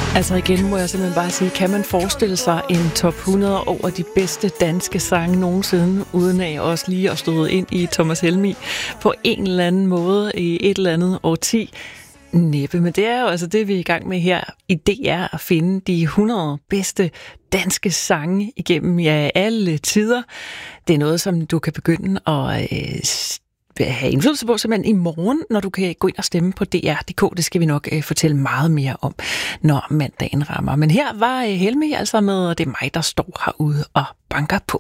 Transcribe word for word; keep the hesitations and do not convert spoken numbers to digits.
Altså igen må jeg simpelthen bare sige, kan man forestille sig en top hundrede over de bedste danske sange nogensinde, uden af også lige at støde ind i Thomas Helmig på en eller anden måde i et eller andet årti? Næppe, men det er jo altså det, vi er i gang med her i D R, at finde de hundrede bedste danske sange igennem ja, alle tider. Det er noget, som du kan begynde at øh, have indflydelse på simpelthen i morgen, når du kan gå ind og stemme på D R punktum d k. Det skal vi nok øh, fortælle meget mere om, når mandagen rammer. Men her var øh, Helmig altså med, og det er mig, der står herude og banker på.